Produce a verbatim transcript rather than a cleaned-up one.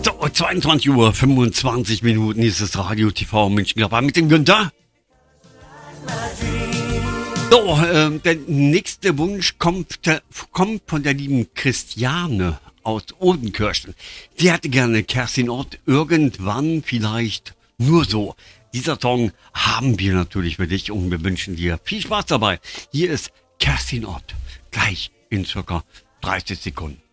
So, zweiundzwanzig Uhr fünfundzwanzig Minuten ist das Radio T V Mönchengladbach mit dem Günther. So, äh, der nächste Wunsch kommt, der, kommt von der lieben Christiane aus Odenkirchen. Sie hätte gerne Kerstin Ott irgendwann vielleicht nur so. Dieser Song haben wir natürlich für dich und wir wünschen dir viel Spaß dabei. Hier ist Kerstin Ott, gleich in circa dreißig Sekunden.